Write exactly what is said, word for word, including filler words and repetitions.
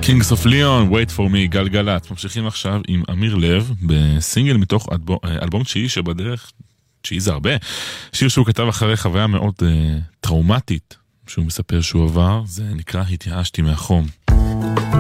Kings of Leon, Wait for me, גלגלת. ממשיכים עכשיו עם אמיר לב בסינגל מתוך אלבום, אלבום תשיעי שבדרך, תשיעי זה הרבה, שיר שהוא כתב אחרי חוויה מאוד uh, טראומטית שהוא מספר שהוא עבר, זה נקרא התייאשתי מהחום.